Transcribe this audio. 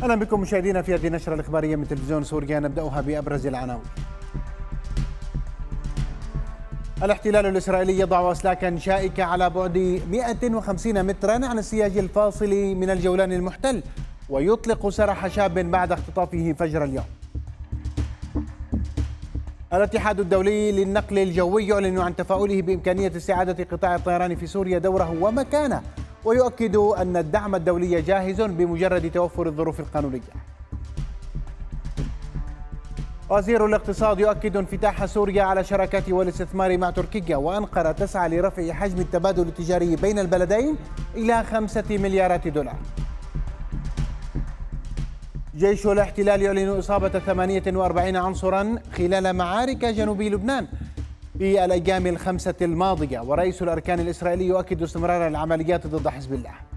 أهلا بكم مشاهدينا في هذه النشرة الإخبارية من تلفزيون سوريا. نبدأها بأبرز العناوين. الاحتلال الإسرائيلي يضع أسلاكا شائكة على بعد 150 مترا عن السياج الفاصل من الجولان المحتل، ويطلق سراح شاب بعد اختطافه فجر اليوم. الاتحاد الدولي للنقل الجوي يعلن عن تفاؤله بإمكانية استعادة قطاع الطيران في سوريا دوره ومكانه، ويؤكد أن الدعم الدولي جاهز بمجرد توفر الظروف القانونية. وزير الاقتصاد يؤكد انفتاح سوريا على شراكات والاستثمار مع تركيا، وأنقرة تسعى لرفع حجم التبادل التجاري بين البلدين إلى 5 مليارات دولار. جيش الاحتلال يعلن إصابة 48 عنصرا خلال معارك جنوب لبنان في الأيام الخمسة الماضية، ورئيس الأركان الإسرائيلي يؤكد استمرار العمليات ضد حزب الله.